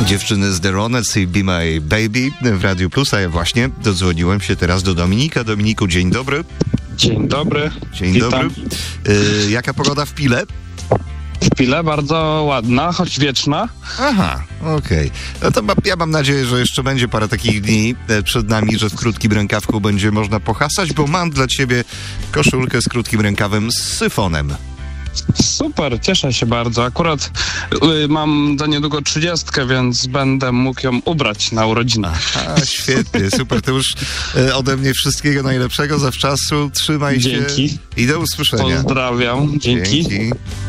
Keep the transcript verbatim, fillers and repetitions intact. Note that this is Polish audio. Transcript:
Dziewczyny z The Ronettes i Be My Baby w Radiu Plus, a ja właśnie dodzwoniłem się teraz do Dominika. Dominiku, dzień dobry. Dzień dobry. Dzień Witam. dobry. Y, jaka pogoda w Pile? W Pile bardzo ładna, choć wieczna. Aha, okej. Okay. No to ma, ja mam nadzieję, że jeszcze będzie parę takich dni przed nami, że w krótkim rękawku będzie można pohasać, bo mam dla ciebie koszulkę z krótkim rękawem z syfonem. Super, cieszę się bardzo. Akurat y, mam za niedługo trzydziestkę, więc będę mógł ją ubrać na urodziny. A, świetnie, super. To już y, ode mnie wszystkiego najlepszego zawczasu. Trzymaj Dzięki. się i do usłyszenia. Pozdrawiam. Dzięki. Dzięki.